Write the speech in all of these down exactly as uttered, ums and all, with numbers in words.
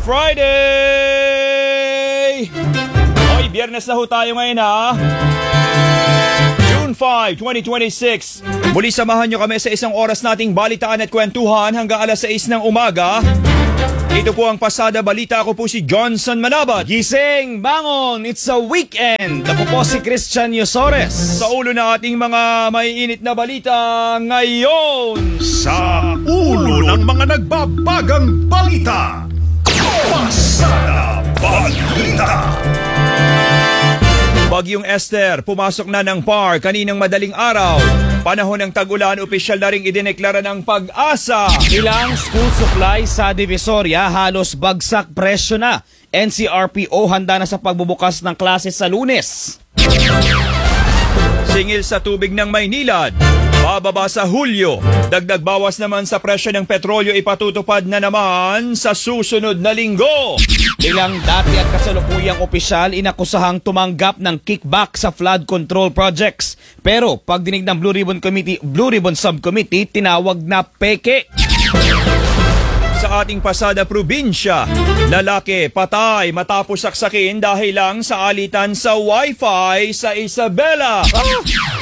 Friday! Hoy, biyernes na ho tayo ngayon ha. June fifth, twenty twenty-six. Muli samahan nyo kami sa isang oras nating balitaan at kwentuhan hanggang alas sais ng umaga. Ito po ang Pasada Balita. Ako po si Johnson Manabat. Gising, bangon, it's a weekend. Ako po si Christian Yosores. Sa ulo na ating mga maiinit na balita ngayon. Sa ulo ng mga nagbabagang balita. Pasada Balita. Bagyong Esther, pumasok na ng P A R kaninang madaling araw. Panahon ng tag-ulan, opisyal na ring idineklara ng pag-asa. Ilang school supply sa Divisoria halos bagsak presyo na. N C R P O handa na sa pagbubukas ng klase sa Lunes. Singil sa tubig ng Maynilad, bababa sa Hulyo. Dagdag bawas naman sa presyo ng petrolyo ipatutupad na naman sa susunod na linggo. Ilang dati at kasalukuyang opisyal inakusahang tumanggap ng kickback sa flood control projects. Pero pagdinig ng Blue Ribbon Committee, Blue Ribbon Subcommittee, tinawag na peke. Sa ating Pasada Probinsya, lalaki patay matapos saksakin dahil lang sa alitan sa Wi-Fi sa Isabela. Ah!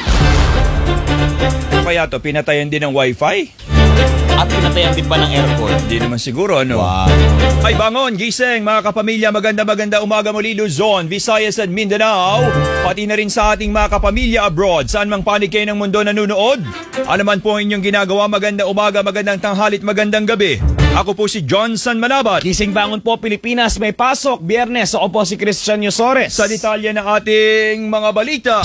Kaya to, pinatayan din ng Wi-Fi? At pinatayan din ba ng aircon? Hindi naman siguro, ano? Wow. Ay, bangon, gising, mga kapamilya, maganda-maganda umaga muli Luzon, Visayas at Mindanao, pati na rin sa ating mga kapamilya abroad, saan mang panig kayo ng mundo nanonood. Ano man po inyong ginagawa, maganda umaga, magandang tanghalit, magandang gabi. Ako po si Johnson Manabat. Gising bangon po Pilipinas, may pasok, Biyernes. Ako po si Christian Yosores. Sa detalye ng ating mga balita.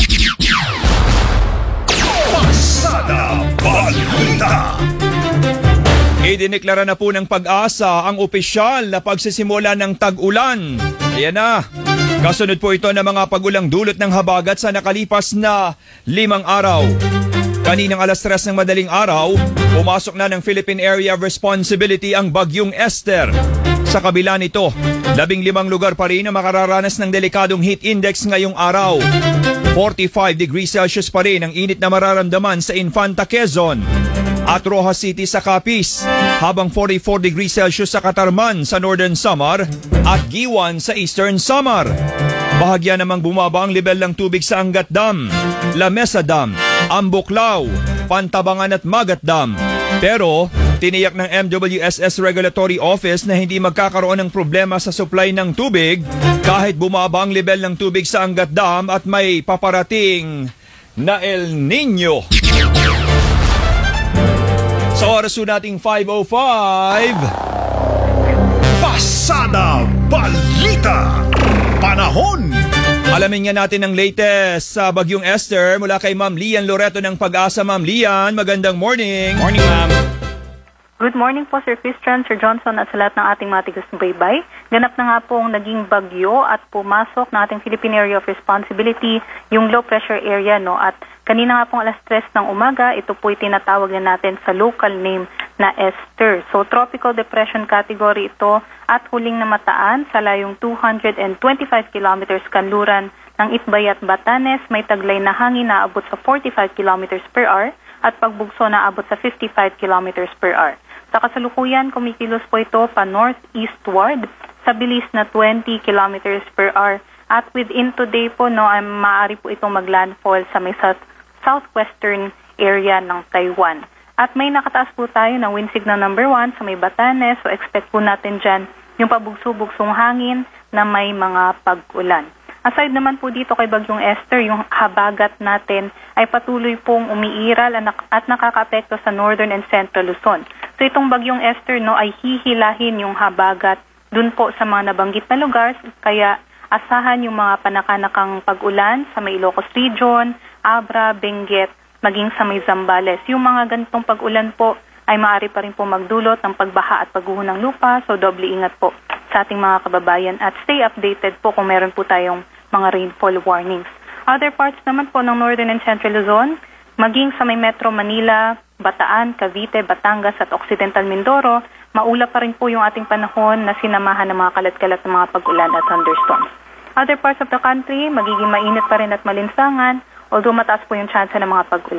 Pasada Balita. Idineklara na po ng pag-asa ang opisyal na pagsisimula ng tag-ulan. Ayan na. Kasunod po ito ng mga pag-ulang dulot ng habagat sa nakalipas na limang araw. Kaninang alas tres ng madaling araw, pumasok na ng Philippine Area of Responsibility ang Bagyong Esther. Sa kabila nito, labing limang lugar pa rin na makararanas ng delikadong heat index ngayong araw. forty-five degrees Celsius pa rin ang init na mararamdaman sa Infanta Quezon at Rojas City sa Capiz, habang forty-four degrees Celsius sa Catarman sa Northern Samar at Giwan sa Eastern Samar. Bahagya namang bumaba ang level ng tubig sa Angat Dam, La Mesa Dam, Ambuklao, Pantabangan at Magat Dam. Pero tiniyak ng M W S S Regulatory Office na hindi magkakaroon ng problema sa supply ng tubig kahit bumaba ang level ng tubig sa Angat Dam at may paparating na El Nino. Sa oras po nating five oh five. Pasada Balita. Panahon. Alamin nga natin ang latest sa Bagyong Esther mula kay Ma'am Lian Loreto ng Pag-asa. Ma'am Lian, magandang morning. Morning, ma'am. Good morning po, Sir Christian, Sir Johnson at sa lahat ng ating mga tigas-baybay. Ganap na nga po ang naging bagyo at pumasok ng ating Philippine Area of Responsibility, yung low pressure area, no? At kanina nga pong alas tres ng umaga, ito po'y tinatawag na natin sa local name na Esther. So, tropical depression category ito at huling namataan sa layong two hundred twenty-five kilometers kanluran ng Itbay at Batanes. May taglay na hangin na abot sa forty-five kilometers per hour at pagbugso na abot sa fifty-five kilometers per hour. Sa kasalukuyan, kumikilos po ito pa northeastward sa bilis na twenty kilometers per hour. At within today po, no, ay maaari po itong maglandfall sa may south, southwestern area ng Taiwan. At may nakataas po tayo ng wind signal number one sa may Batanes. So expect po natin dyan yung pabugso-bugsong hangin na may mga pag-ulan. Aside naman po dito kay Bagyong Esther, yung habagat natin ay patuloy pong umiiral at nakaka-apekto sa northern and central Luzon. So itong Bagyong Esther, no, ay hihilahin yung habagat dun po sa mga nabanggit na lugar, kaya asahan yung mga panakanakang pag-ulan sa may Ilocos Region, Abra, Benguet, maging sa may Zambales. Yung mga ganitong pag-ulan po ay maaari pa rin po magdulot ng pagbaha at pagguho ng lupa, so doble ingat po sa ating mga kababayan at stay updated po kung meron po tayong mga rainfall warnings. Other parts naman po ng Northern and Central Luzon, maging sa may Metro Manila, Bataan, Cavite, Batangas at Occidental Mindoro, maulap pa rin po yung ating panahon na sinamahan ng mga kalat-kalat ng mga pag-ulan at thunderstorms. Other parts of the country, magiging mainit pa rin at malinsangan, although mataas po yung chance ng mga pag-ulan.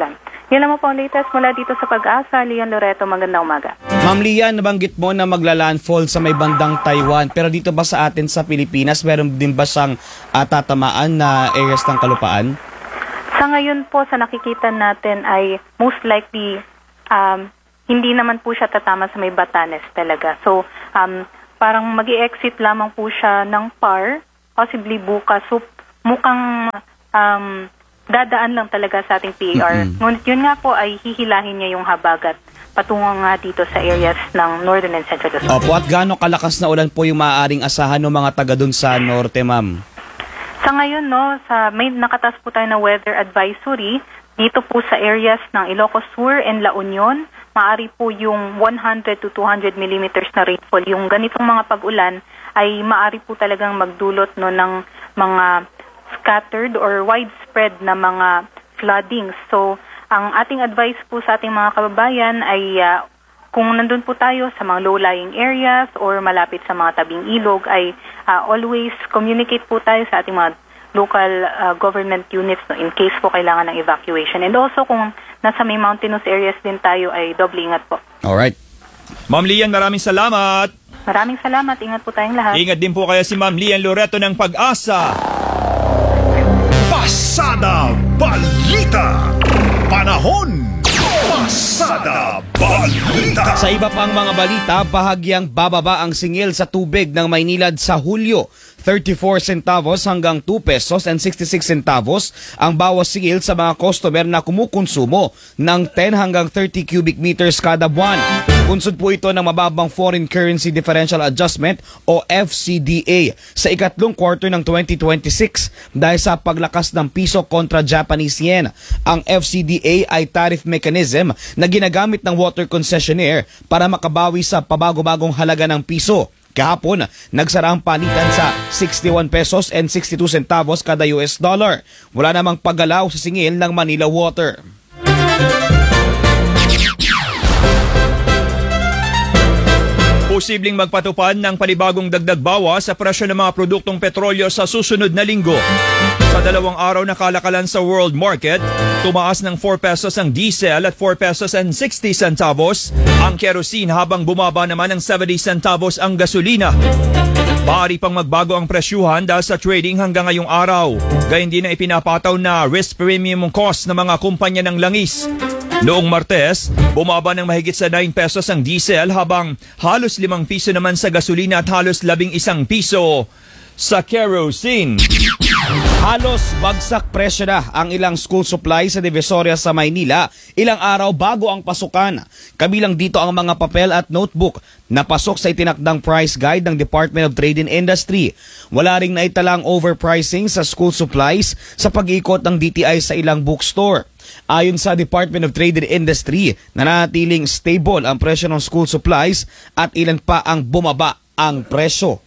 Yan naman po ang latest mula dito sa Pag-asa. Leon Loreto, magandang umaga. Ma'am Lian, nabanggit mo na magla-landfall sa may bandang Taiwan. Pero dito ba sa atin sa Pilipinas, meron din ba siyang uh, tatamaan na areas ng kalupaan? Sa ngayon po, sa nakikita natin ay most likely um, hindi naman po siya tatama sa may Batanes talaga. So, um, parang mag-i-exit lamang po siya ng P A R, possibly bukas. So, mukhang um, dadaan lang talaga sa ating P A R. Mm-hmm. Ngunit yun nga po ay hihilahin niya yung habagat patungo nga dito sa areas ng Northern and Central Luzon. Opo, at gaano kalakas na ulan po yung maaaring asahan ng mga taga dun sa norte, ma'am? Sa ngayon, no, sa may nakatas po tayo na weather advisory dito po sa areas ng Ilocos Sur and La Union. Maari po yung one hundred to two hundred millimeters na rainfall. Yung ganitong mga pag-ulan ay maari po talagang magdulot no ng mga scattered or widespread na mga floodings. So, ang ating advice po sa ating mga kababayan ay uh, kung nandun po tayo sa mga low-lying areas or malapit sa mga tabing ilog ay uh, always communicate po tayo sa ating mga local uh, government units no, in case po kailangan ng evacuation. And also kung nasa may mountainous areas din tayo ay doble ingat po. Alright. Ma'am Lian, maraming salamat. Maraming salamat. Ingat po tayong lahat. Ingat din po kaya si Ma'am Lian Loreto ng Pag-asa. Pasada Balita. Panahon. Pasada Balita. Sa iba pang mga balita, bahagyang bababa ang singil sa tubig ng Maynilad sa Hulyo. thirty-four centavos hanggang two pesos and sixty-six centavos ang bawas singil sa mga customer na kumukonsumo ng ten hanggang thirty cubic meters kada buwan. Unsod po ito ng mababang Foreign Currency Differential Adjustment o F C D A sa ikatlong quarter ng twenty twenty-six dahil sa paglakas ng piso kontra Japanese yen. Ang F C D A ay tariff mechanism na ginagamit ng water concessionaire para makabawi sa pabago-bagong halaga ng piso. Kahapon, nagsara ang panitan sa sixty-one pesos and sixty-two centavos kada U S dollar. Wala namang paggalaw sa singil ng Manila Water. Posibleng magpatupad ng panibagong dagdag bawas sa presyo ng mga produktong petrolyo sa susunod na linggo. Sa dalawang araw na kalakalan sa world market, tumaas ng four pesos ang diesel at four pesos and sixty centavos ang kerosene habang bumaba naman ng seventy centavos ang gasolina. Maaari pang magbago ang presyuhan dahil sa trading hanggang ngayong araw. Gayun din ang ipinapataw na risk premium cost ng mga kumpanya ng langis. Noong Martes, bumaba ng mahigit sa nine pesos ang diesel habang halos limang piso naman sa gasolina at halos labing isang piso sa kerosene. Halos bagsak presyo na ang ilang school supply sa Divisoria sa Maynila ilang araw bago ang pasukan. Kabilang dito ang mga papel at notebook na pasok sa itinakdang price guide ng Department of Trade and Industry. Wala ring naitalang overpricing sa school supplies sa pag-iikot ng D T I sa ilang bookstore. Ayon sa Department of Trade and Industry, nananatiling stable ang presyo ng school supplies at ilan pa ang bumaba ang presyo.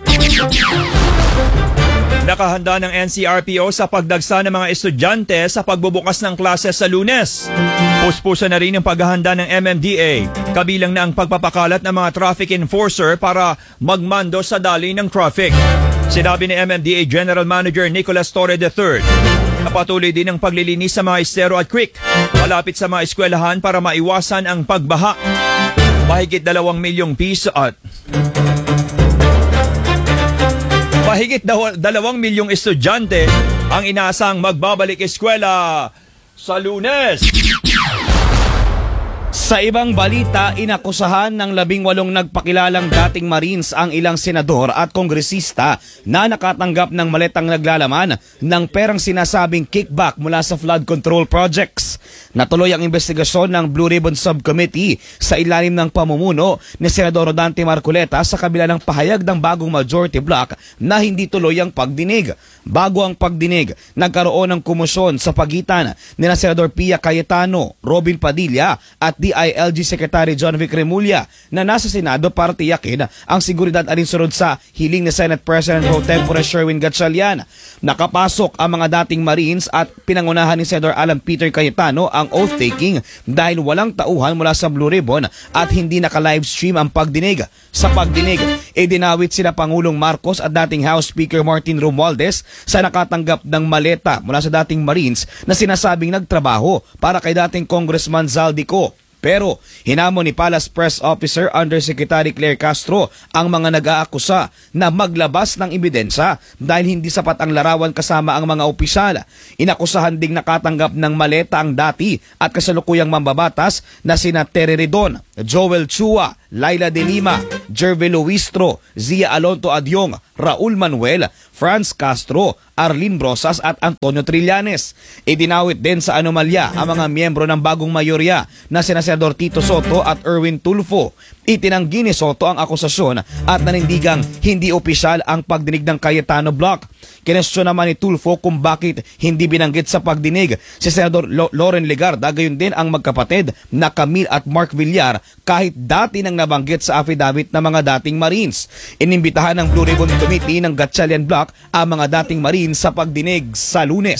Nakahanda ng N C R P O sa pagdagsa ng mga estudyante sa pagbubukas ng klase sa Lunes. Puspusan na rin ang paghahanda ng M M D A, kabilang na ang pagpapakalat ng mga traffic enforcer para magmando sa daloy ng traffic. Sinabi ni M M D A General Manager Nicolas Torre the third, na patuloy din ang paglilinis sa mga estero at creek malapit sa mga eskwelahan para maiwasan ang pagbaha. Mahigit dalawang milyong piso at Mahigit daw, dalawang milyong estudyante ang inaasang magbabalik eskwela sa Lunes. Sa ibang balita, inakusahan ng labing walong nagpakilalang dating Marines ang ilang senador at kongresista na nakatanggap ng maletang naglalaman ng perang sinasabing kickback mula sa flood control projects. Natuloy ang investigasyon ng Blue Ribbon Subcommittee sa ilalim ng pamumuno ni Senador Rodante Marcoleta sa kabila ng pahayag ng bagong majority bloc na hindi tuloy ang pagdinig. Bago ang pagdinig, nagkaroon ng komosyon sa pagitan ni Senador Pia Cayetano, Robin Padilla at D I L G Secretary John Vic Remulla na nasa Senado para tiyakin ang seguridad alinsunod sa hiling ni Senate President Pro Tempore Sherwin Gatchalian. Nakapasok ang mga dating Marines at pinangunahan ni Senator Alan Peter Cayetano ang oath-taking dahil walang tauhan mula sa Blue Ribbon at hindi naka-livestream ang pagdinig. Sa pagdinig, idinawit sila Pangulong Marcos at dating House Speaker Martin Romualdez sa nakatanggap ng maleta mula sa dating Marines na sinasabing nagtrabaho para kay dating Congressman Zaldico. Pero hinamon ni Palace Press Officer Undersecretary Claire Castro ang mga nag-aakusa na maglabas ng ebidensya dahil hindi sapat ang larawan kasama ang mga opisyal. Inakusahan ding nakatanggap ng maleta ang dati at kasalukuyang mambabatas na sina Terry Redon, Joel Chua, Laila De Lima, Jerve Luistro, Zia Alonto Adyong, Raul Manuel, Franz Castro, Arlene Brosas at Antonio Trillanes. Idinawit din sa anomalya ang mga miyembro ng bagong mayorya na sina Senador Tito Soto at Erwin Tulfo. Itinanggi ni Soto ang akusasyon at nanindigang hindi opisyal ang pagdinig ng Cayetano Block. Kinestyon naman ni Tulfo kung bakit hindi binanggit sa pagdinig si Senador Lo- Loren Legarda, gayon din ang magkapatid na Camille at Mark Villar kahit dati nang nabanggit sa affidavit ng mga dating Marines. Inimbitahan ng Blue Ribbon Committee ng Gatchalian Block ang mga dating Marines sa pagdinig sa Lunes.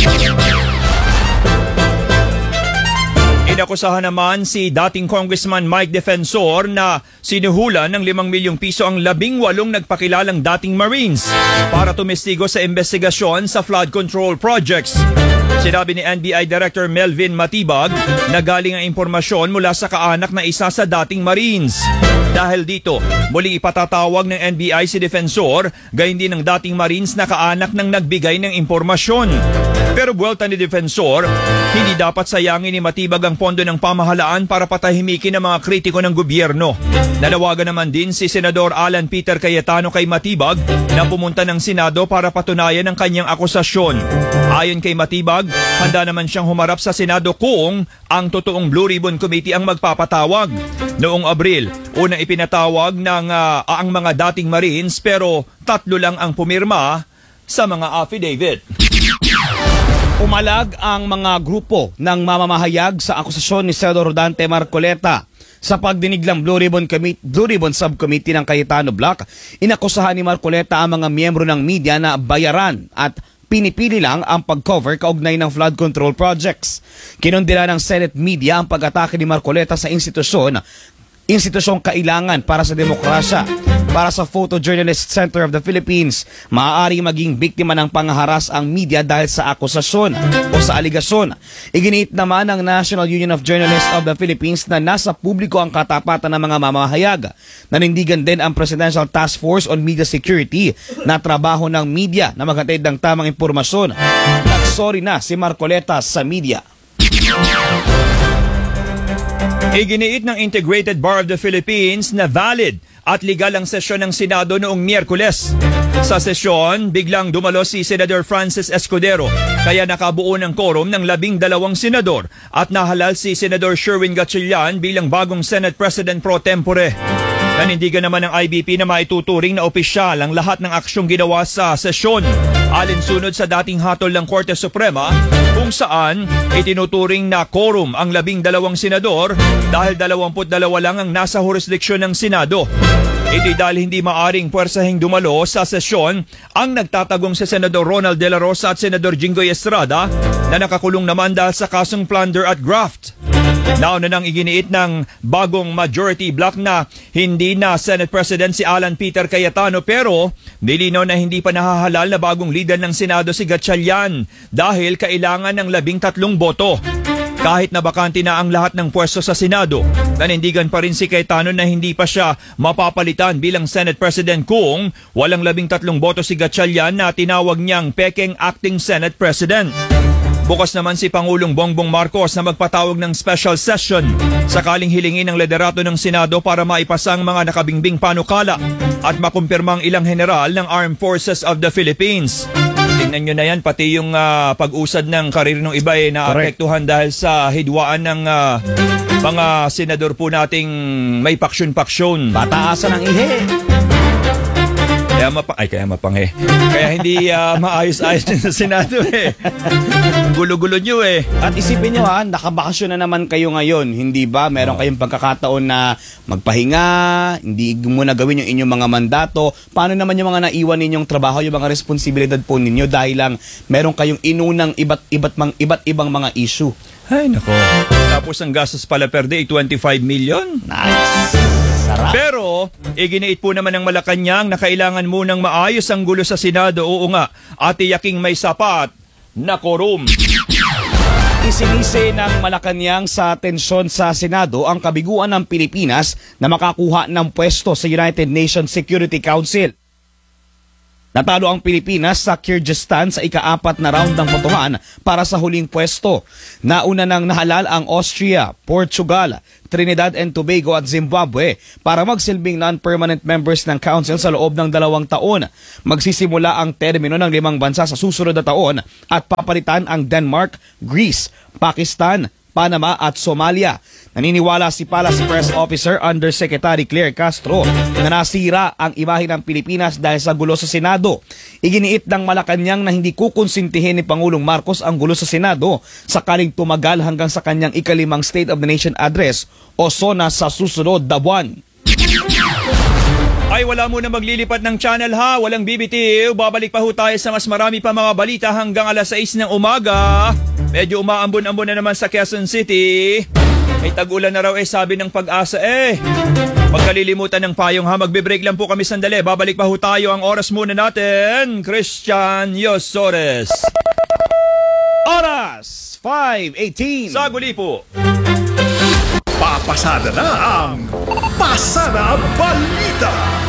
Inakusahan naman si dating Congressman Mike Defensor na sinuhulan ng limang milyong piso ang labing walong nagpakilalang dating Marines para tumestigo sa investigasyon sa flood control projects. Sinabi ni N B I Director Melvin Matibag na galing ang impormasyon mula sa kaanak na isa sa dating Marines. Dahil dito, muli ipatatawag ng N B I si Defensor, gayon din ng dating Marines na kaanak ng nagbigay ng impormasyon. Pero buwelta ni Defensor, hindi dapat sayangin ni Matibag ang pondo ng pamahalaan para patahimikin ang mga kritiko ng gobyerno. Nanawagan naman din si Senador Alan Peter Cayetano kay Matibag na pumunta ng Senado para patunayan ang kanyang akusasyon. Ayon kay Matibag, handa naman siyang humarap sa Senado kung ang totoong Blue Ribbon Committee ang magpapatawag. Noong Abril, unang ipinatawag ng uh, ang mga dating Marines pero tatlo lang ang pumirma sa mga affidavit. Umalag ang mga grupo ng mamamahayag sa akusasyon ni Senador Dante Marcoleta. Sa pagdinig ng Blue Ribbon, Committee, Blue Ribbon Subcommittee ng Cayetano Block, inakusahan ni Marcoleta ang mga miyembro ng media na bayaran at pinipili lang ang pag-cover kaugnay ng flood control projects. Kinundila ng Senate media ang pag-atake ni Marcoleta sa institusyon, institusyong kailangan para sa demokrasya. Para sa Photojournalist Center of the Philippines, maaari maging biktima ng pangaharas ang media dahil sa akusasyon o sa aligasyon. Iginiit naman ng National Union of Journalists of the Philippines na nasa publiko ang katapatan ng mga mamahayag. Nanindigan din ang Presidential Task Force on Media Security na trabaho ng media na maghatid ng tamang impormasyon. Nagsorry na si Marcoleta sa media. Iginiit ng Integrated Bar of the Philippines na valid at legal ang sesyon ng Senado noong Miyerkules. Sa sesyon, biglang dumalo si Senator Francis Escudero, kaya nakabuo ng quorum ng labing dalawang senador at nahalal si Senador Sherwin Gatchalian bilang bagong Senate President Pro Tempore. Nanindigan naman ng I B P na maituturing na opisyal ang lahat ng aksyong ginawa sa sesyon, alinsunod sa dating hatol ng Korte Suprema kung saan itinuturing na quorum ang labing dalawang senador dahil dalawamput dalawa lang ang nasa jurisdiksyon ng Senado. Ito'y dahil hindi maaring puwersahing dumalo sa sesyon ang nagtatagong si Senador Ronald De La Rosa at Senador Jinggoy Estrada na nakakulong naman dahil sa kasong plunder at graft. Nauna nang iginiit ng bagong majority block na hindi na Senate President si Alan Peter Cayetano pero nilinaw na hindi pa nahahalal na bagong leader ng Senado si Gatchalian dahil kailangan ng labing tatlong boto. Kahit na bakante na ang lahat ng pwesto sa Senado, nanindigan pa rin si Cayetano na hindi pa siya mapapalitan bilang Senate President kung walang labing tatlong boto si Gatchalian na tinawag niyang pekeng acting Senate President. Bukas naman si Pangulong Bongbong Marcos na magpatawag ng special session sakaling hilingin ng liderato ng Senado para maipasa ang mga nakabingbing panukala at makumpirma ang ilang general ng Armed Forces of the Philippines. Tingnan nyo na yan, pati yung uh, pag-usad ng karir ng iba eh, naapektuhan dahil sa hidwaan ng uh, mga senador po nating may paksyon-paksyon. Pataasan ng ihe. Kaya mapa ay kaya mapangi. Kaya hindi uh, maayos-ayos din sa Senado eh. Gulo-gulo nyo eh. At isipin nyo ha, nakabakasyon na naman kayo ngayon, hindi ba? Meron kayong pagkakataon na magpahinga, hindi mo na gawin yung inyong mga mandato. Paano naman yung mga naiwan ninyong trabaho, yung mga responsibilidad po ninyo dahil lang meron kayong inunang iba't iba't mang iba't ibang mga issue. Ay nako. Tapos ang gastos pala per day twenty-five million. Nice. Sarap. Pero, iginiit po naman ng Malacanang na kailangan munang maayos ang gulo sa Senado. Oo nga, at tiyaking may sapat na quorum. Isinisi ng Malacanang sa tensyon sa Senado ang kabiguan ng Pilipinas na makakuha ng pwesto sa United Nations Security Council. Natalo ang Pilipinas sa Kyrgyzstan sa ikaapat na round ng botohan para sa huling pwesto. Nauna nang nahalal ang Austria, Portugal, Trinidad and Tobago at Zimbabwe para magsilbing non-permanent members ng Council sa loob ng dalawang taon. Magsisimula ang termino ng limang bansa sa susunod na taon at papalitan ang Denmark, Greece, Pakistan, Panama at Somalia. Naniniwala si Palace Press Officer Undersecretary Claire Castro na nasira ang imahe ng Pilipinas dahil sa gulo sa Senado. Iginiit ng Malacanang na hindi kukonsintihin ni Pangulong Marcos ang gulo sa Senado sakaling tumagal hanggang sa kanyang ikalimang State of the Nation Address o SONA sa susunod na buwan. Ay wala muna maglilipat ng channel ha, walang B B T. Babalik pa ho tayo sa mas marami pa mga balita hanggang alas sais ng umaga. Medyo umaambon-ambon na naman sa Quezon City. May tag-ulan na raw eh, sabi ng Pag-asa eh. Pagkalilimutan ng payong ha, magbe-break lang po kami sandali. Babalik pa ho tayo, ang oras muna natin. Christian Yosores. Oras five eighteen. Sa guli po. Papasada na ang Pasada Balita.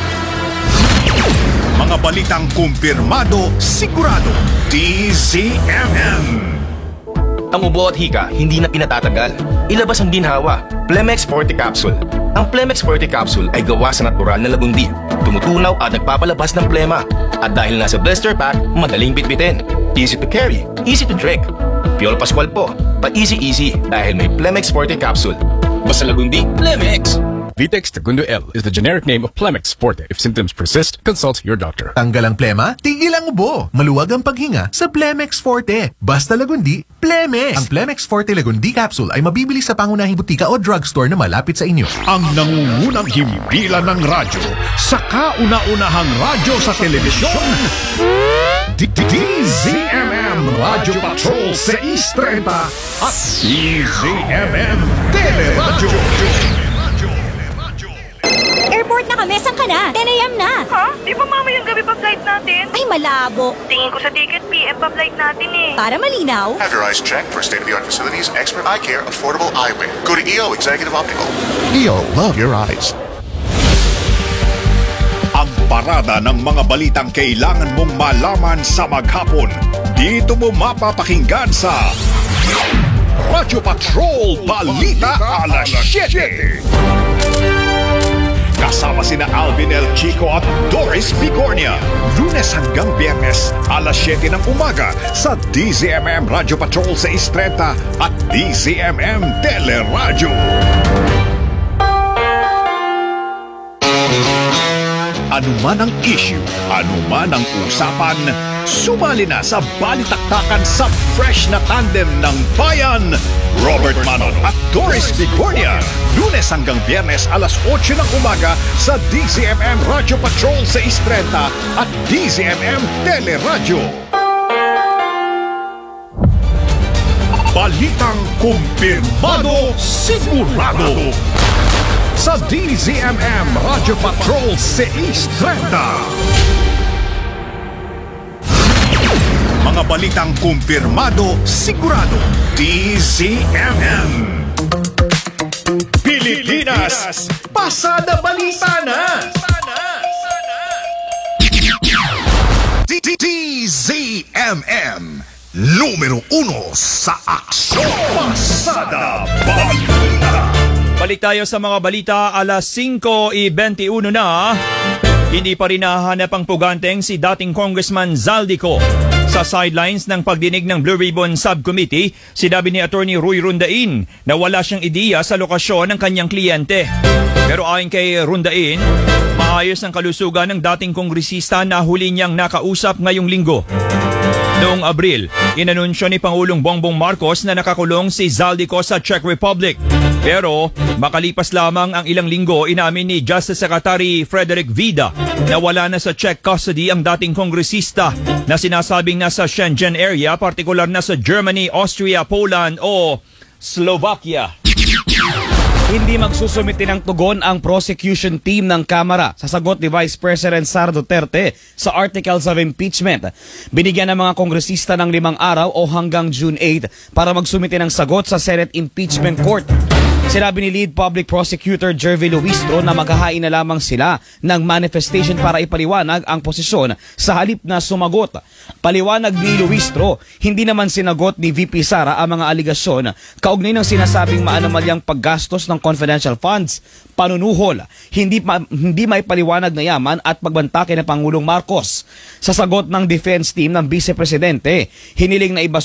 Mga balitang kumpirmado, sigurado, D Z M M. Ang ubo at hika hindi na pinatatagal. Ilabas ang ginhawa, Plemex Forte Capsule. Ang Plemex Forte Capsule ay gawa sa natural na lagundi. Tumutunaw at nagpapalabas ng plema. At dahil nasa blister pack, madaling bitbitin. Easy to carry, easy to drink. Piolo Pascual po, pa-easy-easy dahil may Plemex Forte Capsule. Basta lagundi, Plemex! Vitex Segundo L is the generic name of Plemex Forte. If symptoms persist, consult your doctor. Tanggal ang plema, tigil ang ubo. Maluwag ang paghinga sa Plemex Forte. Basta lagundi, Plemex. Ang Plemex Forte Lagundi Capsule ay mabibili sa pangunahing butika o drugstore na malapit sa inyo. Ang nangungunang himpilan ng radyo sa kauna-unahang radyo sa telebisyon. D Z M M Radio Patrol sa East thirty at D Z M M Teleradyo. Airport na kami, saan ka na? ten a m na. Ha? Di ba mamayang gabi pa flight natin? Ay, malabo. Tingin ko sa ticket, P M pa flight natin eh. Para malinaw. Have your eyes checked for state-of-the-art facilities, expert eye care, affordable eyewear. Go to E O Executive Optical. E O, love your eyes. Ang parada ng mga balitang kailangan mong malaman sa maghapon. Dito mo mapapakinggan sa Radyo Patrol Balita alas siyete. Kasama sina Alvin El Chico at Doris Bigornia. Lunes hanggang Biyernes, alas siyete ng umaga sa D Z M M Radio Patrol sa East thirty at D Z M M Teleradyo. Ano man ang issue, ano man ang usapan, sumali na sa balitaktakan sa fresh na tandem ng bayan, Robert Manon at Doris Bigornia. Lunes hanggang Biyernes alas otso ng umaga sa D Z M M Radio Patrol sa East thirty at D Z M M Teleradyo. Balitang kumpirmado, sigurado sa D Z M M Radio Patrol sa East thirty. Mga balitang kumpirmado, sigurado, D Z M M. Pilipinas, pasada balita na! D Z M M, numero uno sa aksyon. Pasada balita. Balik tayo sa mga balita, alas singko twenty-one na. Hindi pa rin nahanap ang puganteng si dating Congressman Zaldico Sa sidelines ng pagdinig ng Blue Ribbon Subcommittee, sinabi ni Attorney Roy Rundain na wala siyang ideya sa lokasyon ng kanyang kliyente. Pero ayon kay Rundain, maayos ang kalusugan ng dating kongresista na huli niyang nakausap ngayong linggo. Noong Abril, inanunsyo ni Pangulong Bongbong Marcos na nakakulong si Zaldico sa Czech Republic. Pero makalipas lamang ang ilang linggo, inamin ni Justice Secretary Frederick Vida na wala na sa Czech custody ang dating kongresista na sinasabing nasa Shenzhen area, partikular na sa Germany, Austria, Poland o Slovakia. Hindi magsusumiti ng tugon ang prosecution team ng Kamara sa sagot ni Vice President Sara Duterte sa articles of impeachment. Binigyan ng mga kongresista ng limang araw o hanggang June eighth para magsumiti ng sagot sa Senate Impeachment Court. Sinabi ni Lead Public Prosecutor Jervy Luistro na maghahain na lamang sila ng manifestation para ipaliwanag ang posisyon sa halip na sumagot. Paliwanag ni Luistro, hindi naman sinagot ni V P Sara ang mga aligasyon kaugnay ng sinasabing maanomalyang paggastos ng confidential funds, panunuhol, hindi, ma- hindi may paliwanag na yaman at pagbantake ng Pangulong Marcos. Sa sagot ng defense team ng Vice Presidente, hiniling na iba